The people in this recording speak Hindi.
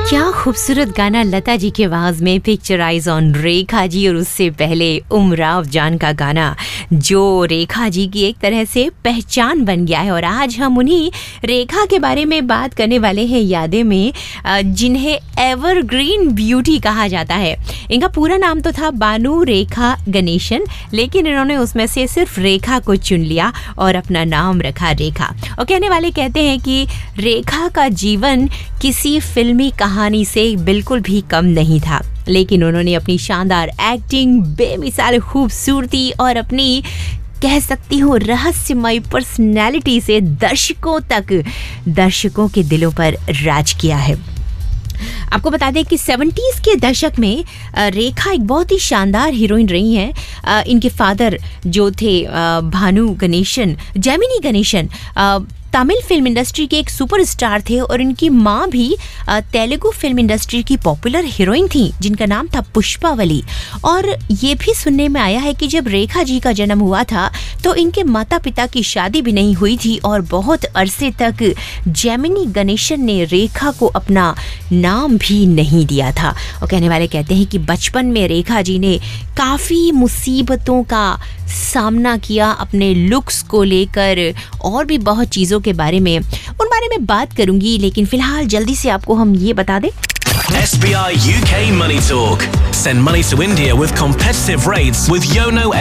क्या खूबसूरत गाना लता जी की आवाज में पिक्चराइज ऑन रेखा जी, और उससे पहले उमराव जान का गाना जो रेखा जी की एक तरह से पहचान बन गया है। और आज हम उन्हीं रेखा के बारे में बात करने वाले हैं, यादें में, जिन्हें एवरग्रीन ब्यूटी कहा जाता है। इनका पूरा नाम तो था बानू रेखा गणेशन, लेकिन इन्होंने उसमें से सिर्फ रेखा को चुन लिया और अपना नाम रखा रेखा। और कहने वाले कहते हैं कि रेखा का जीवन किसी फिल्मी कहानी से बिल्कुल भी कम नहीं था, लेकिन उन्होंने अपनी शानदार एक्टिंग, बेमिसाल खूबसूरती और अपनी कह सकती हूँ रहस्यमय पर्सनैलिटी से दर्शकों के दिलों पर राज किया है। आपको बता दें कि 70s के दशक में रेखा एक बहुत ही शानदार हीरोइन रही हैं। इनके फादर जो थे Bhanu Ganesan, Gemini Ganesan, Tamil film industry के एक सुपरस्टार थे, और इनकी माँ भी तेलुगु फिल्म इंडस्ट्री की पॉपुलर हीरोइन थी जिनका नाम था पुष्पावली। और ये भी सुनने में आया है कि जब रेखा जी का जन्म हुआ था तो इनके माता पिता की शादी भी नहीं हुई थी, और बहुत अरसे तक जेमिनी गणेशन ने रेखा को अपना नाम भी नहीं दिया था। और कहने वाले कहते हैं कि बचपन में रेखा जी ने काफ़ी मुसीबतों का सामना किया अपने लुक्स को लेकर, और भी बहुत चीज़ों के बारे में, उन बारे में बात करूंगी। लेकिन फिलहाल जल्दी से आपको हम ये बता दें, SBI UK Money Talk. Send money to India with competitive rates with Yono